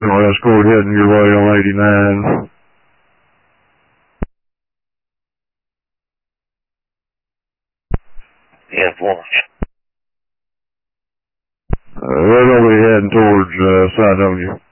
Let's go ahead and get right on 89. Yeah, 4. Where are we heading towards Cydonia?